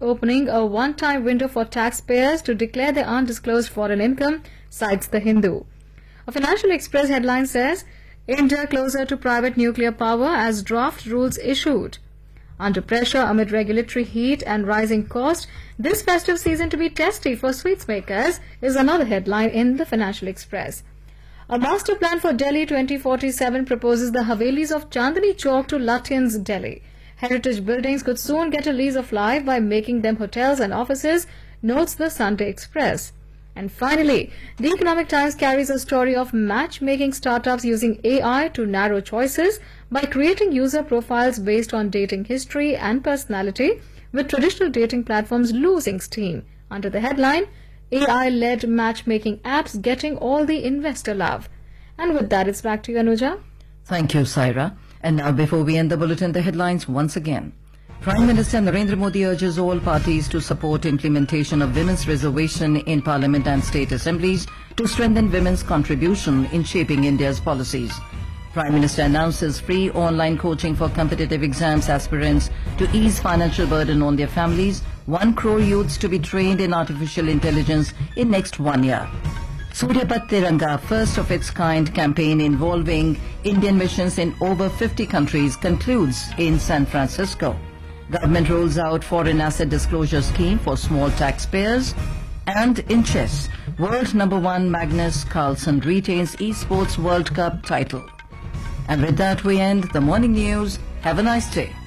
opening a one-time window for taxpayers to declare their undisclosed foreign income, cites The Hindu. A Financial Express headline says, India closer to private nuclear power as draft rules issued. Under pressure amid regulatory heat and rising cost, this festive season to be testy for sweets makers is another headline in the Financial Express. A master plan for Delhi 2047 proposes the Havelis of Chandni Chowk to Lutyens, Delhi. Heritage buildings could soon get a lease of life by making them hotels and offices, notes the Sunday Express. And finally, the Economic Times carries a story of matchmaking startups using AI to narrow choices by creating user profiles based on dating history and personality, with traditional dating platforms losing steam. Under the headline, AI-led matchmaking apps getting all the investor love. And with that, it's back to you, Anuja. Thank you, Saira. And now, before we end the bulletin, the headlines once again. Prime Minister Narendra Modi urges all parties to support implementation of women's reservation in Parliament and state assemblies to strengthen women's contribution in shaping India's policies. Prime Minister announces free online coaching for competitive exams aspirants to ease financial burden on their families. 1 crore youths to be trained in artificial intelligence in next 1 year. Suryapat Tiranga, first of its kind campaign involving Indian missions in over 50 countries, concludes in San Francisco. Government rolls out foreign asset disclosure scheme for small taxpayers. And in chess, world #1 Magnus Carlsen retains Esports World Cup title. And with that we end the morning news. Have a nice day.